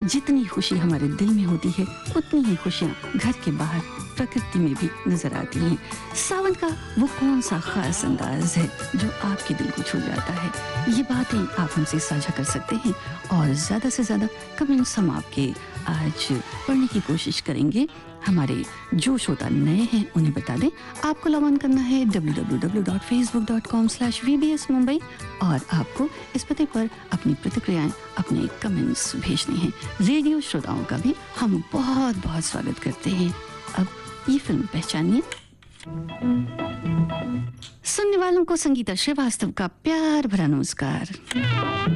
जितनी खुशी हमारे दिल में होती है उतनी ही खुशियाँ घर के बाहर प्रकृति में भी नजर आती हैं। सावन का वो कौन सा खास अंदाज है जो आपके दिल को छू जाता है, ये बातें आप हमसे साझा कर सकते हैं और ज़्यादा से ज़्यादा कमेंट्स हम आपके आज पढ़ने की कोशिश करेंगे। हमारे जो श्रोता नए हैं उन्हें बता दें, आपको लॉग ऑन करना है www.facebook.com/vbsmumbai और आपको इस पते पर अपनी प्रतिक्रियाएं, अपने कमेंट्स भेजने हैं। रेडियो श्रोताओं का भी हम बहुत बहुत स्वागत करते हैं। अब ये फिल्म पहचानिए। सुनने वालों को संगीता श्रीवास्तव का प्यार भरा नमस्कार।